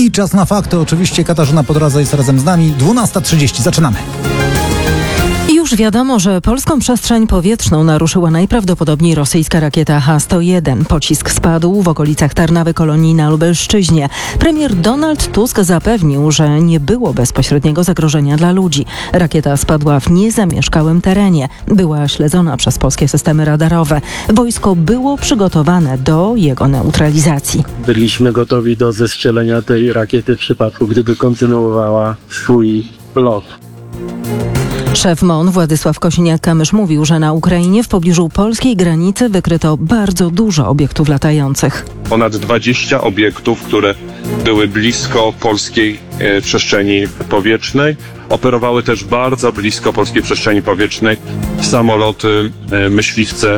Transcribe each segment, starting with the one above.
I czas na fakty. Oczywiście Katarzyna Podradza jest razem z nami. 12:30. Zaczynamy. Już wiadomo, że polską przestrzeń powietrzną naruszyła najprawdopodobniej rosyjska rakieta H-101. Pocisk spadł w okolicach Tarnawy Kolonii na Lubelszczyźnie. Premier Donald Tusk zapewnił, że nie było bezpośredniego zagrożenia dla ludzi. Rakieta spadła w niezamieszkałym terenie. Była śledzona przez polskie systemy radarowe. Wojsko było przygotowane do jego neutralizacji. Byliśmy gotowi do zestrzelenia tej rakiety w przypadku, gdyby kontynuowała swój lot. Szef MON Władysław Kosiniak-Kamysz mówił, że na Ukrainie w pobliżu polskiej granicy wykryto bardzo dużo obiektów latających. Ponad 20 obiektów, które były blisko polskiej przestrzeni powietrznej. Operowały też bardzo blisko polskiej przestrzeni powietrznej samoloty myśliwce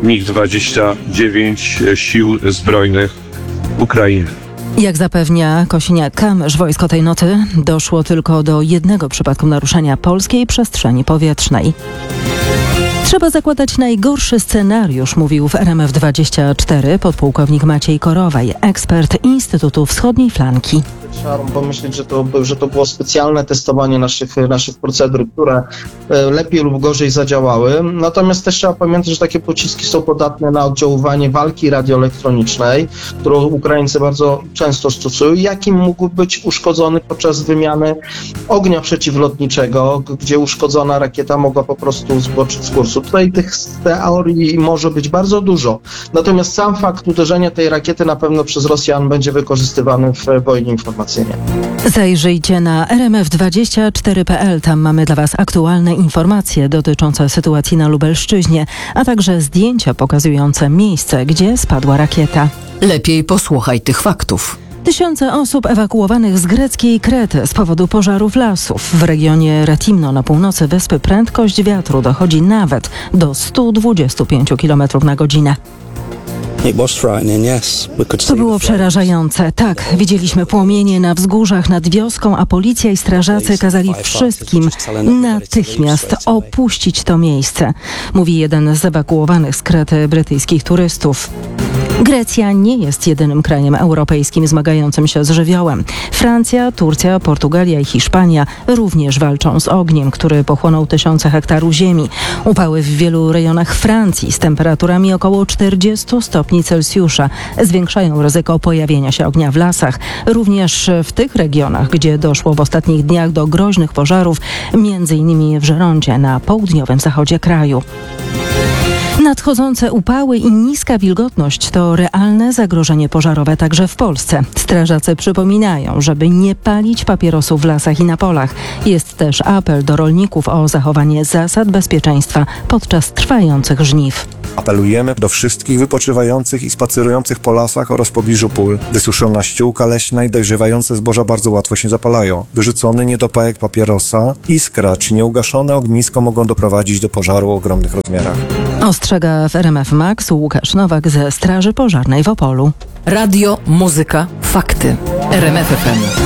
MiG-29 Sił Zbrojnych Ukrainy. Jak zapewnia Kosiniak-Kamysz, wojsko tej nocy doszło tylko do jednego przypadku naruszenia polskiej przestrzeni powietrznej. Trzeba zakładać najgorszy scenariusz, mówił w RMF24 podpułkownik Maciej Korowaj, ekspert Instytutu Wschodniej Flanki. Trzeba pomyśleć, że to było specjalne testowanie naszych procedur, które lepiej lub gorzej zadziałały. Natomiast też trzeba pamiętać, że takie pociski są podatne na oddziaływanie walki radioelektronicznej, którą Ukraińcy bardzo często stosują, jakim mógł być uszkodzony podczas wymiany ognia przeciwlotniczego, gdzie uszkodzona rakieta mogła po prostu zboczyć z kursu. Tutaj tych teorii może być bardzo dużo. Natomiast sam fakt uderzenia tej rakiety na pewno przez Rosjan będzie wykorzystywany w wojnie informacyjnej. Zajrzyjcie na rmf24.pl. Tam mamy dla Was aktualne informacje dotyczące sytuacji na Lubelszczyźnie, a także zdjęcia pokazujące miejsce, gdzie spadła rakieta. Lepiej posłuchaj tych faktów. Tysiące osób ewakuowanych z greckiej Krety z powodu pożarów lasów. W regionie Retimno na północy wyspy prędkość wiatru dochodzi nawet do 125 km na godzinę. To było przerażające. Tak, widzieliśmy płomienie na wzgórzach nad wioską, a policja i strażacy kazali wszystkim natychmiast opuścić to miejsce, mówi jeden z ewakuowanych z Krety brytyjskich turystów. Grecja nie jest jedynym krajem europejskim zmagającym się z żywiołem. Francja, Turcja, Portugalia i Hiszpania również walczą z ogniem, który pochłonął tysiące hektarów ziemi. Upały w wielu rejonach Francji z temperaturami około 40 stopni Celsjusza zwiększają ryzyko pojawienia się ognia w lasach. Również w tych regionach, gdzie doszło w ostatnich dniach do groźnych pożarów, m.in. w Żerondzie na południowym zachodzie kraju. Nadchodzące upały i niska wilgotność to realne zagrożenie pożarowe także w Polsce. Strażacy przypominają, żeby nie palić papierosów w lasach i na polach. Jest też apel do rolników o zachowanie zasad bezpieczeństwa podczas trwających żniw. Apelujemy do wszystkich wypoczywających i spacerujących po lasach oraz pobliżu pól. Wysuszona ściółka leśna i dojrzewające zboża bardzo łatwo się zapalają. Wyrzucony niedopałek papierosa, iskra czy nieugaszone ognisko mogą doprowadzić do pożaru o ogromnych rozmiarach. Ostrzega w RMF Max Łukasz Nowak ze Straży Pożarnej w Opolu. Radio, muzyka, fakty. RMF FM.